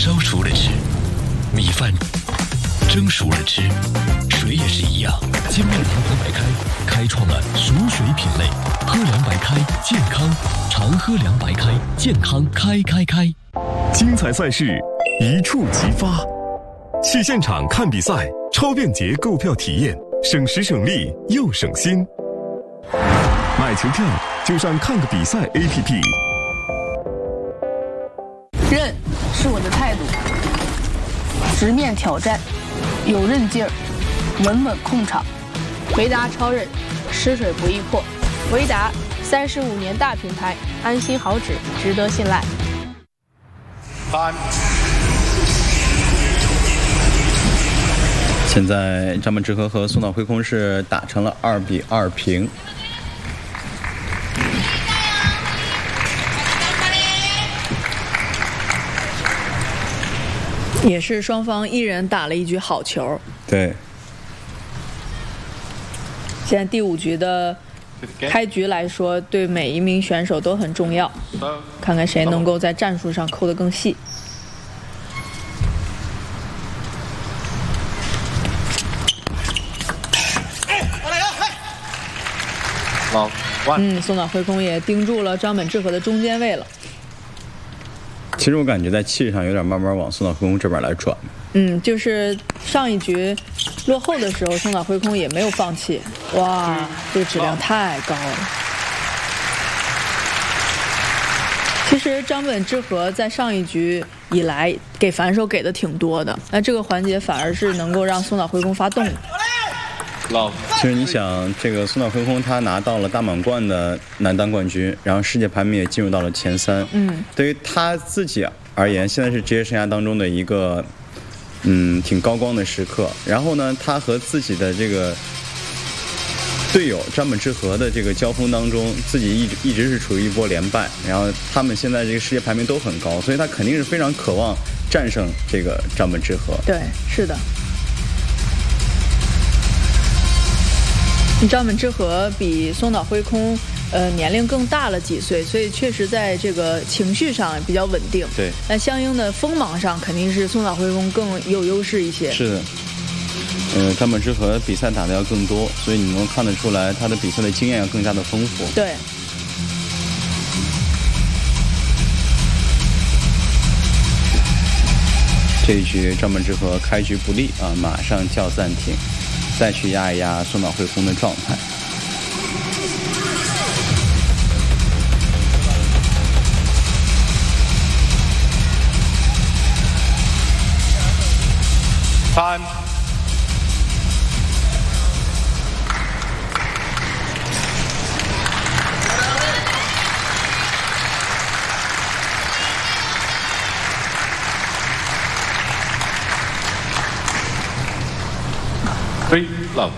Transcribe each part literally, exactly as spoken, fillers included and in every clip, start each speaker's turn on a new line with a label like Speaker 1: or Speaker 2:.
Speaker 1: 烧熟了吃，米饭蒸熟了吃，水也是一样。金麦堂和白开开创了熟水品类，喝凉白开健康，常喝凉白开健康开开开。
Speaker 2: 精彩赛事一触即发，去现场看比赛，超便捷购票体验，省时省力又省心。买球票就上看个比赛 A P P。
Speaker 3: 韧是我的态度，直面挑战，有韧劲儿，稳稳控场。维达超韧，湿水不易破。维达三十五年大品牌，安心好纸，值得信赖。
Speaker 4: 现在张本智和和松岛辉空是打成了二比二平。
Speaker 5: 也是双方一人打了一局好球。
Speaker 4: 对。
Speaker 5: 现在第五局的开局来说，对每一名选手都很重要，看看谁能够在战术上扣得更细。嗯，松岛辉空也盯住了张本智和的中间位了。
Speaker 4: 其实我感觉在气势上有点慢慢往松岛辉空这边来转。
Speaker 5: 嗯，就是上一局落后的时候，松岛辉空也没有放弃。哇，这个质量太高了。其实张本智和在上一局以来给反手给的挺多的，那这个环节反而是能够让松岛辉空发动的。
Speaker 4: 其实你想，这个松岛辉空他拿到了大满贯的男单冠军，然后世界排名也进入到了前三。
Speaker 5: 嗯，
Speaker 4: 对于他自己而言，现在是职业生涯当中的一个嗯挺高光的时刻。然后呢，他和自己的这个队友张本智和的这个交锋当中，自己一直一直是处于一波连败。然后他们现在这个世界排名都很高，所以他肯定是非常渴望战胜这个张本智和。
Speaker 5: 对，是的。张本智和比松岛辉空呃年龄更大了几岁，所以确实在这个情绪上比较稳定。
Speaker 4: 对，
Speaker 5: 但相应的锋芒上肯定是松岛辉空更有优势一些。
Speaker 4: 是的，呃，张本智和比赛打的要更多，所以你能看得出来他的比赛的经验要更加的丰富。
Speaker 5: 对。
Speaker 4: 这一局张本智和开局不利啊，马上叫暂停。再去压一压松岛辉空的状态。
Speaker 6: Time. Three, love.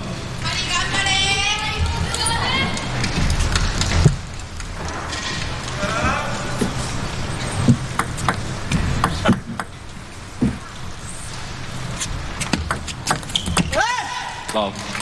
Speaker 6: Love.